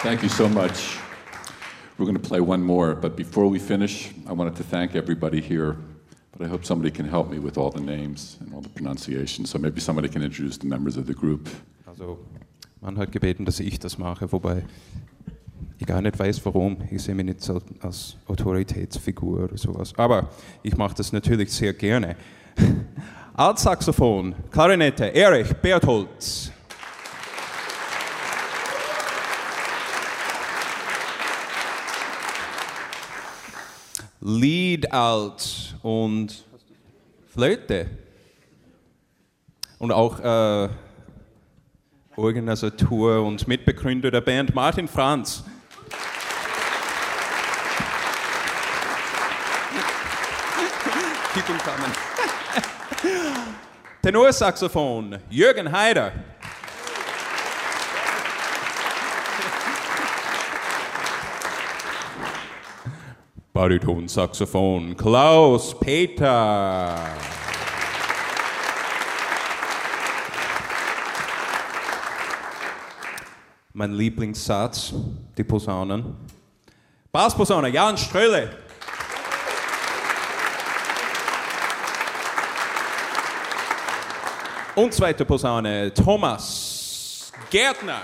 Thank you so much. We're going to play one more, but before we finish, I wanted to thank everybody here, but I hope somebody can help me with all the names and all the pronunciations, so maybe somebody can introduce the members of the group. Also, man hat gebeten, dass ich das mache, wobei ich gar nicht weiß, warum. Ich sehe mich nicht so als Autoritätsfigur oder sowas, aber ich mache das natürlich sehr gerne. Altsaxophon, Klarinette, Erich Bertholz. Lead Alt und Flöte. Und auch Organisator und Mitbegründer der Band Martin Franz. Keep them coming. Tenorsaxophon, Jürgen Haider. Baritonsaxophon, Klaus Peter. Mein Lieblingssatz, die Posaunen. Bassposaune, Jan Ströhle. Und zweite Posaune, Thomas Gärtner.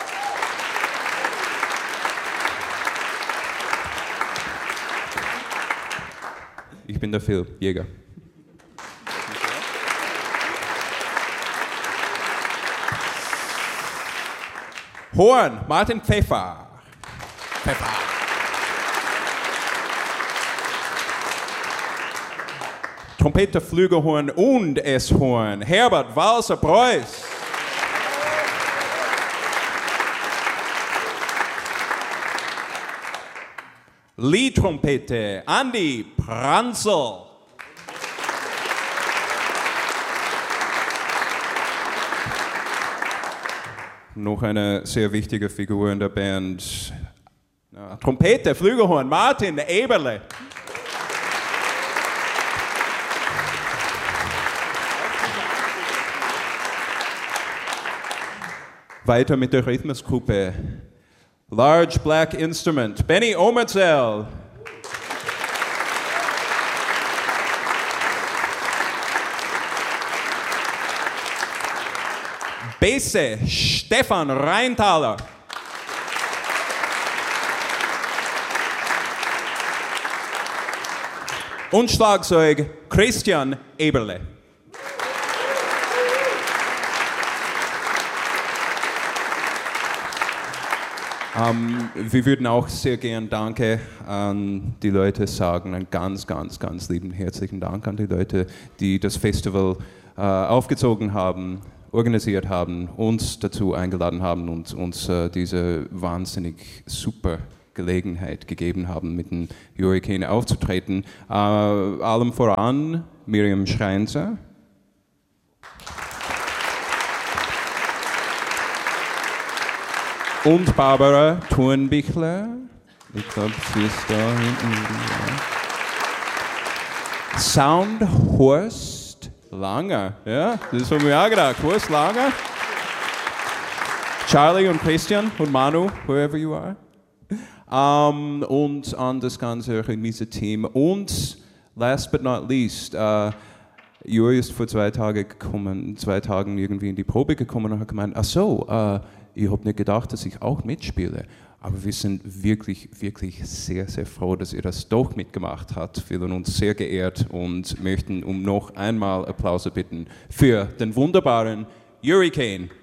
Ich bin der Phil Jäger. Horn, Martin Pfeffer. Trompete, Flügelhorn und S-Horn, Herbert Walser-Preuß. Lead-Trompete, Andi Pranzel. Noch eine sehr wichtige Figur in der Band. Trompete, Flügelhorn, Martin Eberle. Weiter mit der Rhythmusgruppe. Large Black Instrument, Benny Omerzel. Bässe, Stefan Reintaler. Und Schlagzeug, Christian Eberle. Wir würden auch sehr gern Danke an die Leute sagen, einen ganz, ganz, ganz lieben, herzlichen Dank an die Leute, die das Festival aufgezogen haben, organisiert haben, uns dazu eingeladen haben und uns diese wahnsinnig super Gelegenheit gegeben haben, mit dem Hurricane aufzutreten. Allem voran Miriam Schreinzer. Und Barbara Thurnbichler. Ich glaube, sie ist da hinten. Ja. Sound Horst Langer. Ja, das haben wir auch gedacht. Horst Langer. Charlie und Christian und Manu, wherever you are. Und an das ganze Remise-Team. Und last but not least, Juri ist vor 2 Tagen irgendwie in die Probe gekommen und hat gemeint, ach so, ich habe nicht gedacht, dass ich auch mitspiele, aber wir sind wirklich, wirklich sehr, sehr froh, dass ihr das doch mitgemacht habt. Wir fühlen uns sehr geehrt und möchten um noch einmal Applaus bitten für den wunderbaren Hurricane.